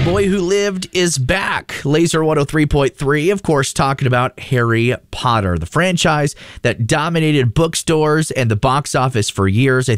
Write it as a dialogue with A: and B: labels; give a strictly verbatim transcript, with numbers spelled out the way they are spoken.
A: Boy Who Lived is back. Laser one oh three point three, of course, talking about Harry Potter, the franchise that dominated bookstores and the box office for years. I